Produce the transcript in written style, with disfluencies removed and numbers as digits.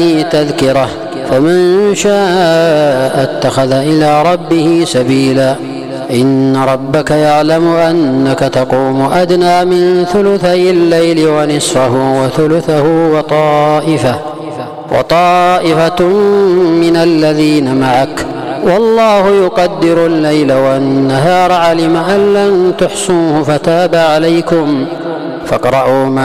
تذكرة، فمن شاء اتخذ إلى ربه سبيلا. إن ربك يعلم أنك تقوم أدنى من ثلثي الليل ونصفه وثلثه وطائفة من الذين معك، والله يقدر الليل والنهار، علم أن لن تحصوه فتاب عليكم فاقرؤوا ما